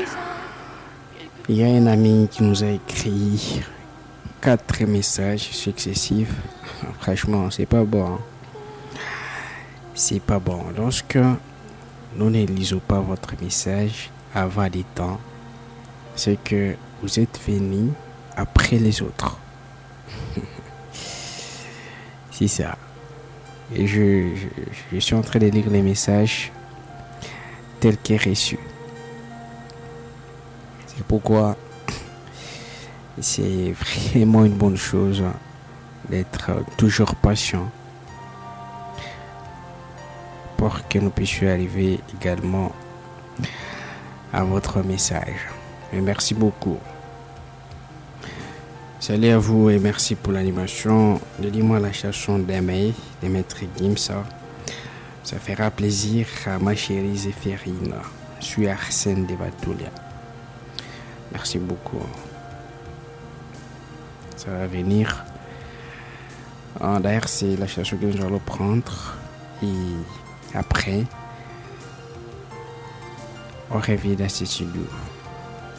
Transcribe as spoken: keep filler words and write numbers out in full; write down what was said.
Il y a un ami qui nous a écrit quatre messages successifs. Franchement, c'est pas bon. C'est pas bon. Lorsque nous ne lisons pas votre message avant les temps, c'est que vous êtes venus après les autres. C'est ça. Et je, je, je suis en train de lire les messages tels qu'ils reçus. C'est pourquoi c'est vraiment une bonne chose d'être toujours patient pour que nous puissions arriver également à votre message. Et merci beaucoup. Salut à vous et merci pour l'animation. Dis-moi la chanson d'Aimé de Maître Gims. Ça fera plaisir à ma chérie Zéphérine. Je suis Arsène de Batoulia. Merci beaucoup. Ça va venir. D'ailleurs, c'est la chanson que nous allons prendre. Et après, on revient dans ce studio.